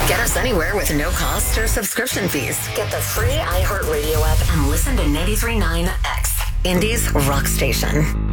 Get us anywhere with no cost or subscription fees. Get the free iHeartRadio app and listen to 93.9 X, Indy's rock station.